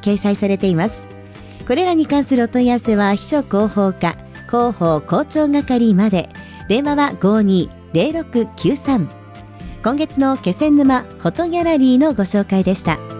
掲載されています。これらに関するお問い合わせは秘書広報課広報広聴係まで。電話は 52-0693。今月の気仙沼フォトギャラリーのご紹介でした。